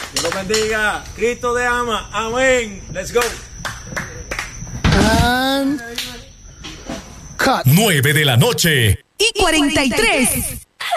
Dios los bendiga. Cristo te ama. Amén. Let's go. And cut. 9 de la noche. Y 43.